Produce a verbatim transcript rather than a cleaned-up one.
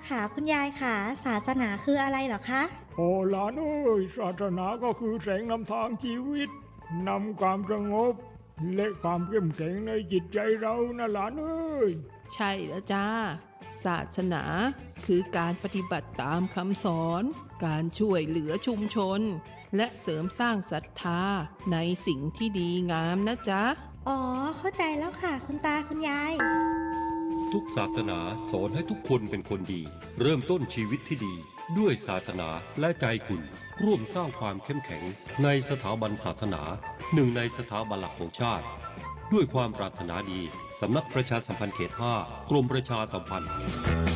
ค่ะคุณยายค่ะศาสนาคืออะไรเหรอคะโอ้หลานเอ้ยศาสนาก็คือแสงนำทางชีวิตนำความสงบและความเข้มแข็งในจิตใจเรานะหลานเอ้ยใช่แล้วจ้าศาสนาคือการปฏิบัติตามคำสอนการช่วยเหลือชุมชนและเสริมสร้างศรัทธาในสิ่งที่ดีงามนะจ๊ะอ๋อเข้าใจแล้วค่ะคุณตาคุณยายทุกศาสนาสอนให้ทุกคนเป็นคนดี เริ่มต้นชีวิตที่ดีด้วยศาสนาและใจคุณร่วมสร้างความเข้มแข็งในสถาบันศาสนาหนึ่งในสถาบันหลักของชาติด้วยความปรารถนาดีสำนักประชาสัมพันธ์เขตห้ากรมประชาสัมพันธ์